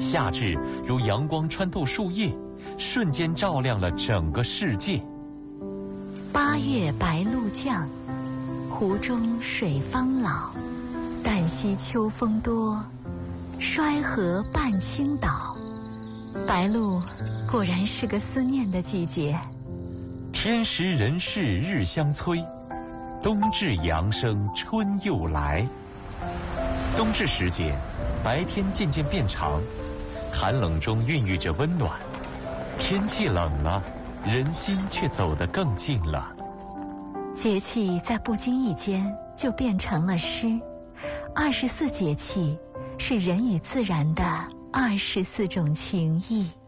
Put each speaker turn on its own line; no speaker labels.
夏至如阳光穿透树叶，瞬间照亮了整个世界。
8月白露降，湖中水方老。旦夕秋风多，衰河半倾倒。白露果然是个思念的季节。
天时人事日相催，冬至阳生春又来。冬至时节，白天渐渐变长，寒冷中孕育着温暖。天气冷了，人心却走得更近了。
节气在不经意间就变成了诗。24节气是人与自然的24种情谊。